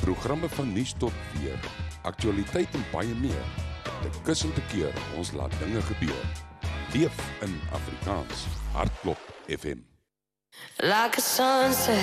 Programme van nuus tot weer, aktualiteit en baie meer. Te kus en te keer, ons laat dinge gebeur. Leef in Afrikaans. Hartklop FM. Like a sunset